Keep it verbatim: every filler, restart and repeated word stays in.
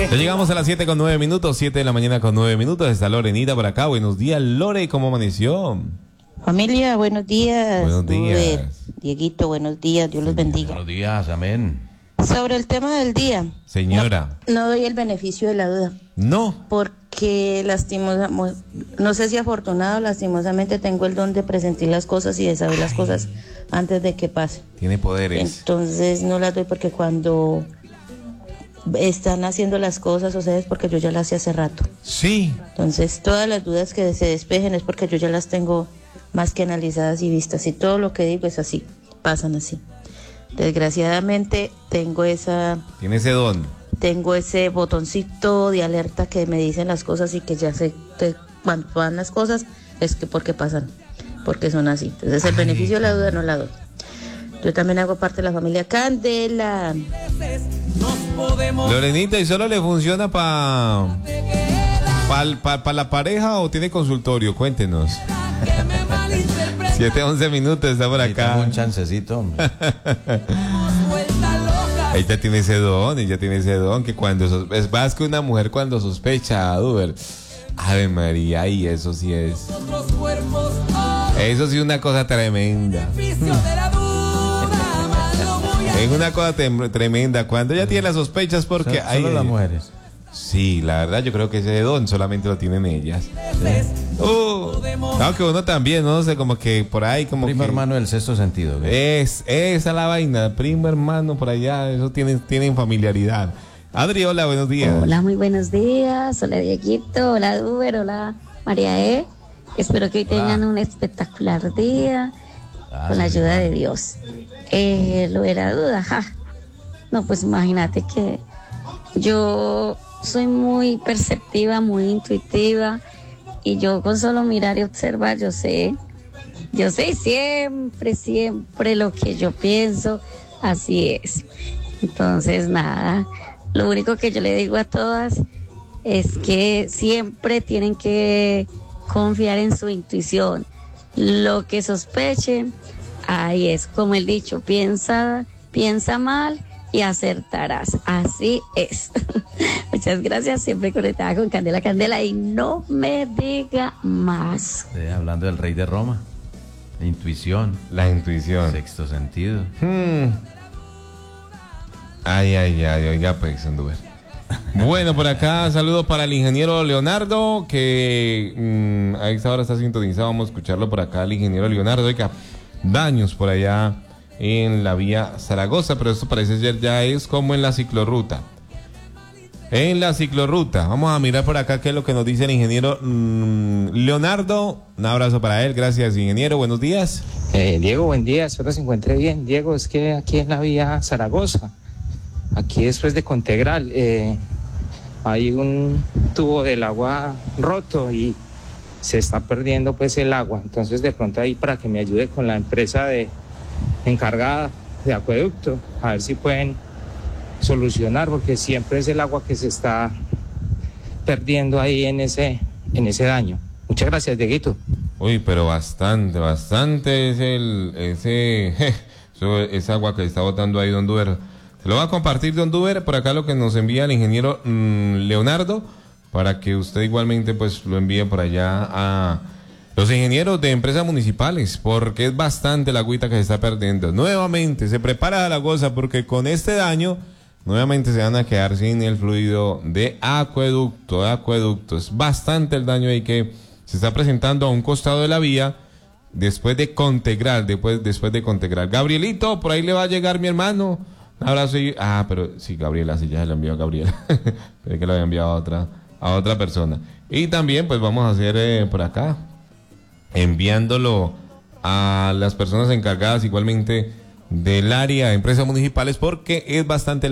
Ya llegamos a las siete con nueve minutos, siete de la mañana con nueve minutos. Está Lorenita por acá. Buenos días, Lore, ¿cómo amaneció? Familia, buenos días. Buenos días. Uber, Dieguito, buenos días. Dios los bendiga. Buenos días, amén. Sobre el tema del día. Señora. No, no doy el beneficio de la duda. No. Porque lastimosamente, no sé si afortunado o lastimosamente tengo el don de presentir las cosas y de saber las cosas antes de que pase. Tiene poderes. Entonces no las doy porque cuando están haciendo las cosas, o sea, es porque yo ya las hice hace rato. Sí. Entonces todas las dudas que se despejen es porque yo ya las tengo más que analizadas y vistas. Y todo lo que digo es así, pasan así. Desgraciadamente tengo esa... Tiene ese don. Tengo ese botoncito de alerta que me dicen las cosas y que ya sé que cuando van las cosas es que porque pasan, porque son así. Entonces el Ay. beneficio de la duda no la doy. Yo también hago parte de la familia Candela. Lorenita, ¿y solo le funciona para pa, pa, pa la pareja o tiene consultorio? Cuéntenos. siete, once minutos, está por acá. Un chancecito, hombre. Ella tiene ese don, ella tiene ese don que cuando es más que una mujer cuando sospecha, Uber. Ave María, y eso sí es. Eso sí es una cosa tremenda. Es una cosa tem- tremenda. Cuando ella tiene las sospechas porque solo, hay. Solo las mujeres. Sí, la verdad yo creo que ese don solamente lo tienen ellas. ¿Sí? Uh, aunque uno también, no sé, como que por ahí como primo que, hermano del sexto sentido. ¿Qué? Es esa la vaina, primo hermano por allá, eso tienen, tienen familiaridad. Adri, hola, buenos días. Hola, muy buenos días. Hola, Dieguito. Hola, Uber. Hola, María E. Espero que hoy tengan hola. un espectacular día ah, con la ayuda de Dios. Eh, lo de la duda, ja. No, pues imagínate que yo soy muy perceptiva, muy intuitiva y yo con solo mirar y observar, yo sé, yo sé siempre, siempre lo que yo pienso, así es. Entonces, nada, lo único que yo le digo a todas es que siempre tienen que confiar en su intuición. Lo que sospechen, ahí es, como el dicho, piensa, piensa mal y acertarás. Así es. Muchas gracias, siempre conectada con Candela Candela y no me diga más. Sí, hablando del rey de Roma, la intuición. La intuición. Sexto sentido. Hmm. Ay, ay, ay, oiga, pues, Anduber. Bueno, por acá, saludos para el ingeniero Leonardo, que mmm, a esta hora está sintonizado. Vamos a escucharlo por acá, el ingeniero Leonardo. Oiga, daños por allá en la vía Zaragoza, pero esto parece ser ya es como en la ciclorruta. En la ciclorruta, vamos a mirar por acá qué es lo que nos dice el ingeniero mmm, Leonardo. Un abrazo para él, gracias ingeniero, buenos días. Eh, Diego, buen día, espero se encuentre bien. Diego, es que aquí en la vía Zaragoza, aquí después de Contegral, eh, hay un tubo del agua roto y se está perdiendo pues el agua, entonces de pronto ahí para que me ayude con la empresa de encargada de acueducto, a ver si pueden solucionar, porque siempre es el agua que se está perdiendo ahí en ese, en ese daño. Muchas gracias, Dieguito. Uy, pero bastante, bastante es el, ese, eso, esa agua que está botando ahí Don Duer. Se lo va a compartir Don Duer, por acá lo que nos envía el ingeniero mmm, Leonardo, para que usted igualmente pues lo envíe por allá a los ingenieros de empresas municipales, porque es bastante la agüita que se está perdiendo. Nuevamente, se prepara Zaragoza porque con este daño, nuevamente se van a quedar sin el fluido de acueducto, de acueducto. Es bastante el daño ahí que se está presentando a un costado de la vía, después de Contegral, después, después de Contegral. Gabrielito, por ahí le va a llegar mi hermano. Un abrazo y... Ah, pero sí, Gabriela, sí, ya se lo envió a Gabriela. Pero que lo había enviado a otra, a otra persona. Y también, pues vamos a hacer eh, por acá, enviándolo a las personas encargadas igualmente del área de empresas municipales, porque es bastante